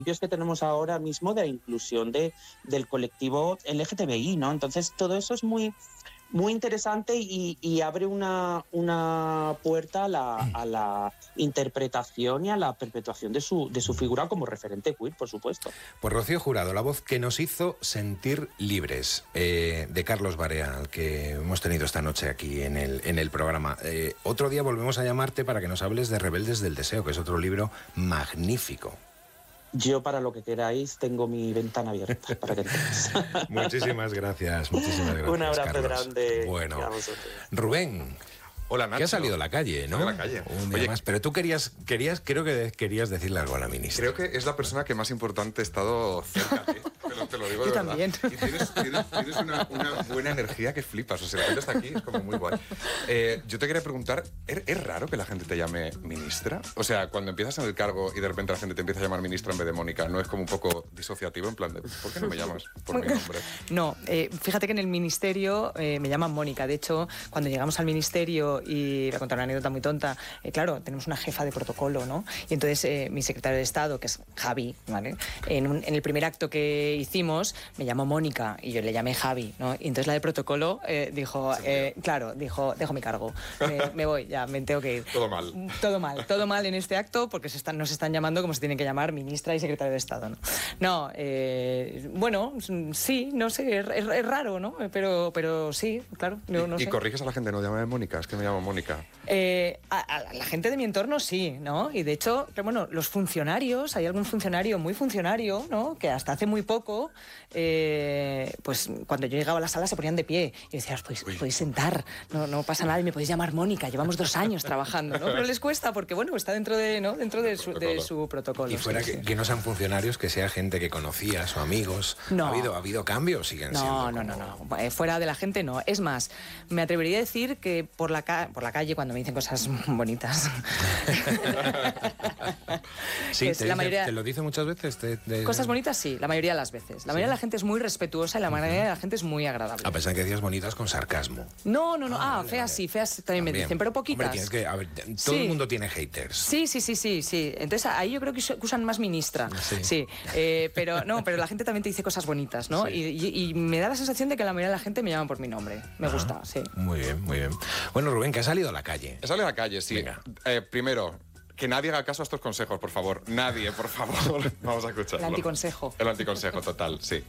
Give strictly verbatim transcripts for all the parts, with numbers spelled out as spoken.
que tenemos ahora mismo de inclusión de, del colectivo L G T B I, ¿no? Entonces todo eso es muy, muy interesante y, y abre una, una puerta a la, a la interpretación y a la perpetuación de su, de su figura como referente queer, por supuesto. Pues Rocío Jurado, la voz que nos hizo sentir libres, eh, de Carlos Barea, al que hemos tenido esta noche aquí en el, en el programa. Eh, otro día volvemos a llamarte para que nos hables de Rebeldes del Deseo, que es otro libro magnífico. Yo, para lo que queráis, tengo mi ventana abierta para que Muchísimas gracias, muchísimas gracias. Un abrazo Carlos. grande. Bueno, Rubén. Hola, Nacho. Que ha salido a la calle, ¿no? A la calle. Un día Oye, más. Pero tú querías, querías, creo que querías decirle algo a la ministra. Creo que es la persona que más importante ha estado cerca de ti. Te lo, te lo digo de Yo verdad. también. Y tienes, tienes, tienes una, una buena energía que flipas. O sea, la gente está aquí, es como muy guay. Eh, yo te quería preguntar, ¿es, ¿es raro que la gente te llame ministra? O sea, cuando empiezas en el cargo y de repente la gente te empieza a llamar ministra en vez de Mónica, ¿no es como un poco disociativo? En plan de, ¿por qué no me llamas por mi nombre? No, eh, fíjate que en el ministerio eh, me llaman Mónica. De hecho, cuando llegamos al ministerio, y voy a contar una anécdota muy tonta, eh, claro, tenemos una jefa de protocolo, ¿no? Y entonces eh, mi secretario de Estado, que es Javi, ¿vale? En, un, en el primer acto que hicimos, me llamó Mónica y yo le llamé Javi, ¿no? Y entonces la de protocolo eh, dijo, eh, claro, dijo, dejo mi cargo, me, me voy, ya, me tengo que ir. Todo mal. Todo mal, todo mal en este acto porque se están, nos están llamando como se tienen que llamar ministra y secretario de Estado, ¿no? No, eh, bueno, sí, no sé, es, es, es raro, ¿no? Pero, pero sí, claro, no, no y, sé. y corriges a la gente, no llame Mónica, es que me llamo Mónica. Eh, a, a la gente de mi entorno sí, ¿no? Y de hecho, bueno, los funcionarios, hay algún funcionario muy funcionario, ¿no? Que hasta hace muy poco, eh, pues cuando yo llegaba a la sala se ponían de pie. Y decía, os podéis, podéis sentar, no, no pasa nada y me podéis llamar Mónica, llevamos dos años trabajando, ¿no? Pero les cuesta porque, bueno, está dentro de, ¿no? dentro de su, de su protocolo. Y fuera sí, que, sí. que no sean funcionarios, que sea gente que conocías o amigos. No. ¿Ha habido, ha habido cambios? Siguen No, siendo no, no, como... no. Eh, fuera de la gente no. Es más, me atrevería a decir que por la, ca por la calle, cuando me dicen cosas bonitas. Sí, es te, la dice, mayoría... te lo dice muchas veces. Te, te... Cosas bonitas sí, la mayoría de las veces. La mayoría de la gente es muy respetuosa y la mayoría de la gente es muy agradable. A pesar de que decías bonitas con sarcasmo. No, no, no. Ah, Ah, vale, feas vale. sí, feas también, También. me dicen, pero poquitas. Hombre, tienes que, a ver, todo Sí. el mundo tiene haters. Sí, sí, sí, sí, sí. Entonces ahí yo creo que usan más ministra. Sí. Sí. Eh, pero no, pero la gente también te dice cosas bonitas, ¿no? Sí. Y, y, y me da la sensación de que la mayoría de la gente me llama por mi nombre. Me Ajá. gusta, sí. Muy bien, muy bien. Bueno, Rubén, que ha salido a la calle. He salido a la calle, sí. Venga. Eh, primero, que nadie haga caso a estos consejos, por favor. Nadie, por favor. Vamos a escucharlo. El anticonsejo. El anticonsejo, total, sí.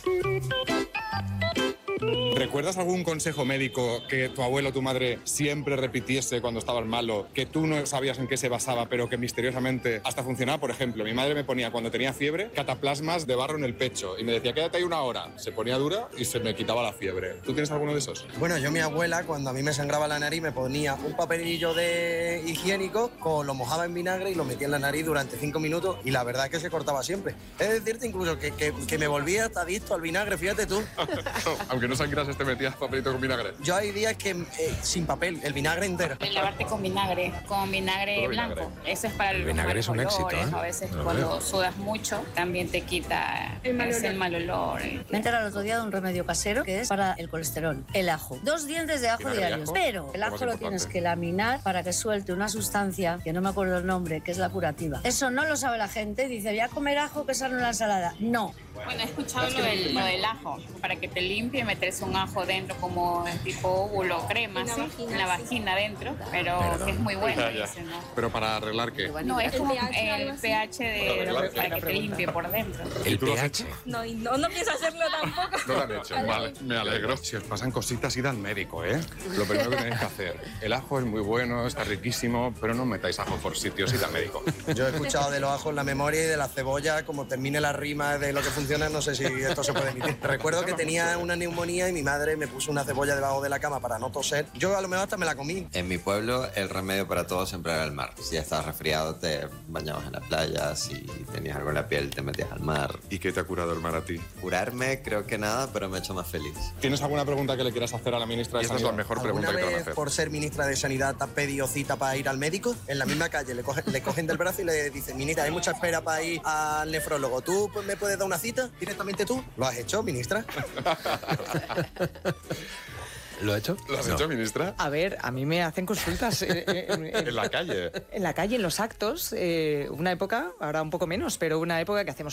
¿Recuerdas algún consejo médico que tu abuelo o tu madre siempre repitiese cuando estabas malo, que tú no sabías en qué se basaba, pero que misteriosamente hasta funcionaba? Por ejemplo, mi madre me ponía, cuando tenía fiebre, cataplasmas de barro en el pecho y me decía, quédate ahí una hora. Se ponía dura y se me quitaba la fiebre. ¿Tú tienes alguno de esos? Bueno, yo mi abuela, cuando a mí me sangraba la nariz, me ponía un papelillo de higiénico, con, lo mojaba en vinagre y lo metía en la nariz durante cinco minutos y la verdad es que se cortaba siempre. Es decirte incluso que, que, que me volvía hasta adicto al vinagre, fíjate tú. Aunque no sangrases, te metías papelito con vinagre. Yo hay días que eh, sin papel, el vinagre entero. El lavarte con vinagre, con vinagre Todo blanco. vinagre. Eso es para El los vinagre malos es un éxito, olores. ¿eh? A veces Lo cuando veo. sudas mucho, también te quita el mal, el mal olor. Me he enterado el otro día de un remedio casero que es para el colesterol, el ajo. Dos dientes de ajo ¿Vinagre de diarios. ajo? Pero el Lo ajo más lo importante. tienes que laminar para que suelte una sustancia, que no me acuerdo el nombre, que es la curativa. Eso no lo sabe la gente. Dice, voy a comer ajo que sale en la ensalada. No. Bueno, he escuchado lo del, lo del ajo, para que te limpie, meterse un ajo dentro como tipo óvulo, crema, así, en la vagina dentro, pero que es muy bueno. Ya, ya. Ese, ¿no? Pero para arreglar, ¿qué? No, es como ¿El pH, algo el así? pH de, para que te limpie por dentro. El tú lo has pH. hecho? No, y no, no pienso hacerlo tampoco. No lo han hecho, vale, me alegro. Si os pasan cositas, id al médico, ¿eh? Lo primero que tenéis que hacer. El ajo es muy bueno, está riquísimo, pero no metáis ajo por sitios, id al médico. Yo he escuchado de los ajos la memoria y de la cebolla, como termine la rima de lo que funciona, no sé si esto se puede emitir. Recuerdo que tenía una neumonía y mi madre me puso una cebolla debajo de la cama para no toser. Yo a lo mejor hasta me la comí. En mi pueblo el remedio para todo siempre era el mar. Si ya estabas resfriado te bañabas en la playa, si tenías algo en la piel te metías al mar. ¿Y qué te ha curado el mar a ti? Curarme creo que nada, pero me ha hecho más feliz. ¿Tienes alguna pregunta que le quieras hacer a la ministra de Esta Sanidad? Esta es la mejor pregunta ¿Alguna que te van a vez, hacer. por ser ministra de Sanidad, te has pedido cita para ir al médico? En la misma calle le cogen, le cogen del brazo y le dicen, ministra, hay mucha espera para ir al nefrólogo. ¿Tú pues, me puedes dar una cita directamente tú? ¿Lo has hecho, ministra? ¿Lo ha hecho? ¿Lo has No. hecho, ministra? A ver, a mí me hacen consultas eh, eh, en, en- En la calle. en la calle, en los actos. Eh, una época, ahora un poco menos, pero una época que hacemos